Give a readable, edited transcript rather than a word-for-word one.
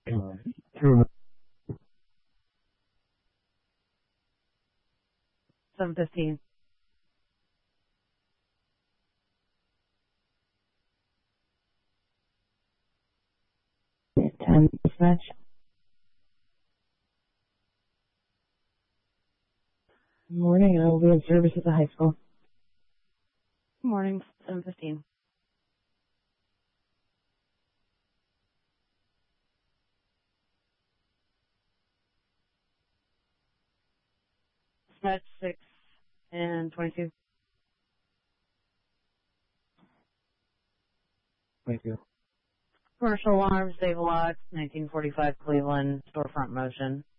Through 7:15. Dispatch. Good morning, I will be in service at the high school. Good morning, 7:15. Dispatch 6 and 22. Thank you. Commercial alarms, Dave Locke, 1945 Cleveland, storefront motion.